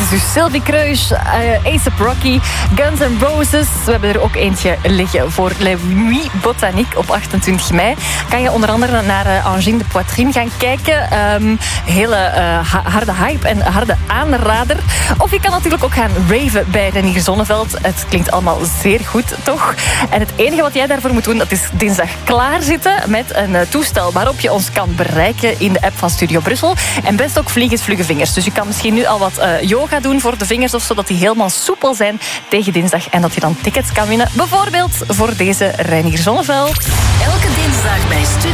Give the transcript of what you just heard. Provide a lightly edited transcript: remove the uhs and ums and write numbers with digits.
is dus Sylvie Kreusch, A$AP Rocky, Guns N' Roses. We hebben er ook eentje liggen voor La Nuit Botanique op 28 mei. Kan je onder andere naar Angine de Poitrine gaan kijken. Hele harde hype en harde aanrader. Of je kan natuurlijk ook gaan raven bij Reinier Zonneveld. Het klinkt allemaal zeer goed, toch? En het enige wat jij daarvoor moet doen, dat is dinsdag klaarzitten met een toestel waarop je ons kan bereiken in de app van Studio Brussel. En best ook vliegers, vlugge vingers. Dus je kan misschien nu al wat yoga doen voor de vingers of zo, dat die helemaal soepel zijn tegen dinsdag en dat je dan tickets kan winnen. Bijvoorbeeld voor deze Reinier Zonneveld. Elke dinsdag bij Studio